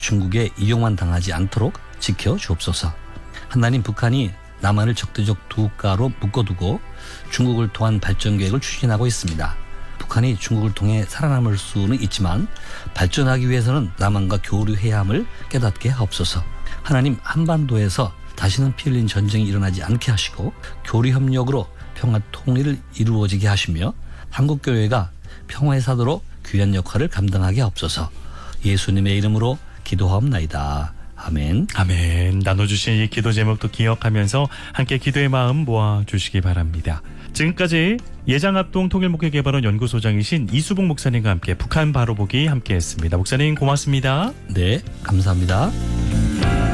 중국의 이용만 당하지 않도록 지켜주옵소서. 하나님, 북한이 남한을 적대적 두 국가로 묶어두고 중국을 통한 발전 계획을 추진하고 있습니다. 북한이 중국을 통해 살아남을 수는 있지만 발전하기 위해서는 남한과 교류해야 함을 깨닫게 하옵소서. 하나님, 한반도에서 다시는 피 흘린 전쟁이 일어나지 않게 하시고 교류협력으로 평화 통일을 이루어지게 하시며 한국교회가 평화의 사도로 귀한 역할을 감당하게 하옵소서. 예수님의 이름으로 기도하옵나이다. 아멘. 아멘. 나눠주신 이 기도 제목도 기억하면서 함께 기도의 마음 모아주시기 바랍니다. 지금까지 예장합동 통일목회개발원 연구소장이신 이수봉 목사님과 함께 북한 바로보기 함께했습니다. 목사님 고맙습니다. 네, 감사합니다.